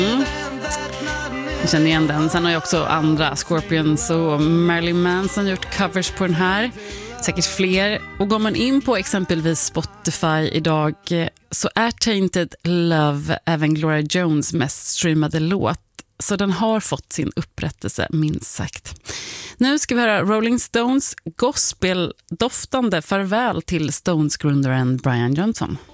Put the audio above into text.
Jag känner igen den. Sen har jag också andra, Scorpions och Marilyn Manson, gjort covers på den här. Säkert fler. Och går man in på exempelvis Spotify idag så är Tainted Love även Gloria Jones mest streamade låt. Så den har fått sin upprättelse, minst sagt. Nu ska vi höra Rolling Stones gospel-doftande farväl till Stones-grundaren Brian Johnson.